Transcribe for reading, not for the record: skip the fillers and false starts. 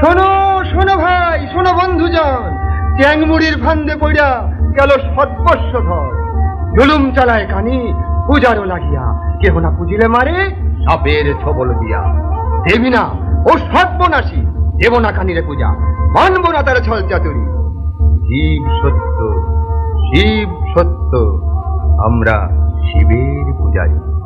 শোনো শোনো ভাই, শোনো বন্ধুজন, চ্যাংমুড়ির ফান্দে পড়া গেল সর্বস্ব ধর। জুলুম চালায় কানি পূজারও লাগিয়া, কেহ না পুজিলে মারে সাপের ছবল দিয়া। দেবী না ও সর্বনাশী, দেব না কানিরে পূজা, মানব না তার ছল চাতুরি। শিব সত্য, শিব সত্য, আমরা শিবের পূজারী।